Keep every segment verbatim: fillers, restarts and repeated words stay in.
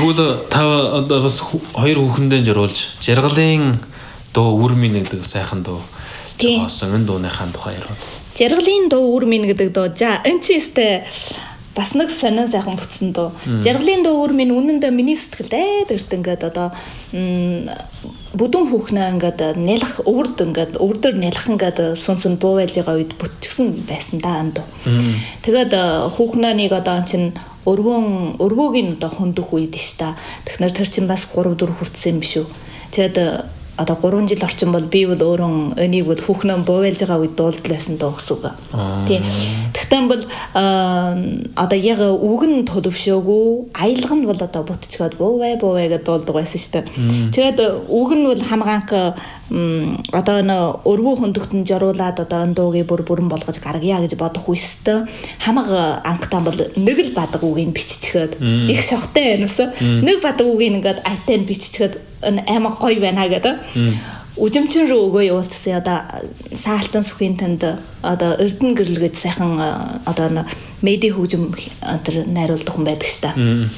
Тэгвэл та одоо бас хоёр хүүхэндээ зориулж жаргалын дуу үр минь гэдэг сайхан дуу. Тоосон энэ дууныхаа тухай ярил. Жаргалын дуу үр минь гэдэг дуу. За энэ ч өстэй бас нэг сонин сайхан бүтсэн дуу. Жаргалын дуу үр минь үнэндээ миний сэтгэлд эрт ингээд одоо бүдүүн хүүхнээ ингээд нялх өвөрд ингээд өвдөр нялх ингээд сүнсэн буу байлж байгаа үед бүтчихсэн байсан да энэ дуу. Тэгээд хүүхнээ нэг одоо чинь өргөн өргөөгийн одоо хөндөх үед ш та. Тэгэхээр тэр чинь бас гурав дөрөв хүрсэн юм биш үү. Тэгээд одоо гурван жил орчин бол би бол өөрөө энийг бол хүүхнээ бууэлж байгаа үед дуулдлаасан дуу гэсэн үг. Тийм. Тэгтээ бол одоо яг үг нь төлөвшөөгүй, аялга нь бол одоо бүтчихээд буувэ буувэ гэдэг дуулдаг байсан шүү дээ. Тэгээд үг нь бол хамгаанх одоо нэ өргөө хөндөгтөн жоруулаад одоо энэ дуугийн бүр бүрэн болгож гаргая гэж бодох үстэй хамаг анхтан бол нэг л бадаг үгийг биччихээд их шохтой байна ус. Нэг бадаг үгийг ингээд айтан биччихээд аймаг гоё байна гэдэг. Үжимчин рүү өгөө явуулчихсан одоо саалтан сүхийн танд одоо Эрдэнэ гэрэл гэж сайхан одоо медиа хөгжим тэр найруулдаг хүн байдаг ш та.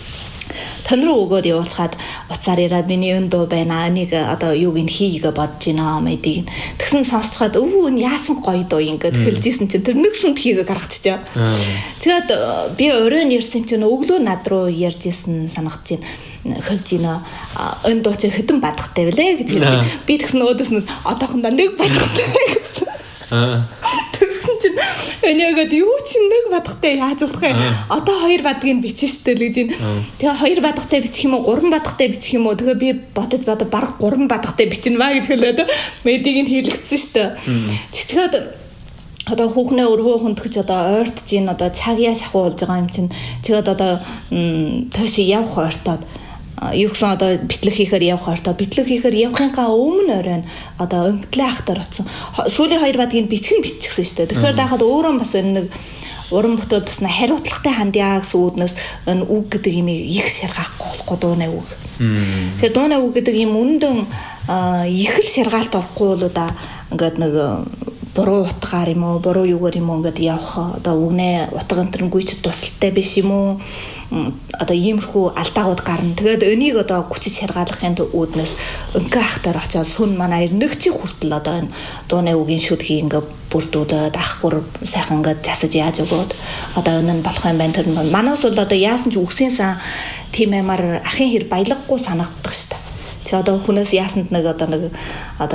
Тань руу өгөөд явуулцгаад уцаар ираад миний өн дуу байна. Энийг одоо юуг ин хийгээ бодож байна мэдийг. Тэгсэн сонсцоход өвөө энэ яасан гоё дуу ингээд хэлжсэн чинь тэр нэг сүнт хийгээ гаргачихжээ. Тэгээд би оройн ярьсан чинь өглөө над руу ярьжсэн санагдаж байна. Хөлж ийнө өн дуу чи хэдэн бадахтай вүлээ гэж хэлж. Би тэгсэн өөдөөс нь одоохондоо нэг бадахтай гэсэн. Аа. Тэгсэн чинь энийгээд юу ч нэг бадахтай яаж болох вэ? Одоо хоёр бадгийг бичин штэ л гэж байна. Тэгээ хоёр бадахтай бичих юм уу, гурван бадахтай бичих юм уу? Тэгээ би бодож бодож бараг гурван бадахтай бичнэ маа гэж хэлээд медийг нь хийлэгдсэн штэ. Тэгчгээд одоо хүүхнээ өргөө хүндгэж одоо ойртож ийн одоо цагья шахуу болж байгаа юм чинь тэгээд одоо тоош явах ойртоод юу гэсэн одоо битлэг хийхээр явах ойртоо битлэг хийхээр явахынхаа өмнө оройн одоо өнгөтлөө ахтар утсан сүүлийн хоёр бадгийг бичгэн биччихсэн шүү дээ. Тэгэхээр даахад өөрөө бас нэг уран бүтээл тусна хариуцлагатай хандъя гэсэн үүднээс энэ үг гэдэг юм их шаргаахгүй болохгүй дуунаа үг. Тэгэхээр дуунаа үг гэдэг юм үнэндээ их л шаргаалт орохгүй бол да ингээд нэг буруу утгаар юм уу буруу юугаар юм уу ингээд явах одоо үгнээ утга ընтрэнгүй ч тусалтай биш юм уу одоо иймэрхүү алдаагууд гарна. Тэгээд энийг одоо хүчит шаргаалгахын үүднээс өнгө ахтар очоод сүн манай нэг чи хүртэл одоо энэ дуунаа үгийн шүдгийг ингээд бүрдүүлээд ах бүр сайхан ингээд засаж яаж өгөөд одоо энэ нь болох юм байна. Тэр манаас бол одоо яасан ч үгсийн сан тийм аймаар ахын хэр баялаггүй санагддаг шүү дээ. Чи одоо хүнээс яасанд нэг одоо нэг одоо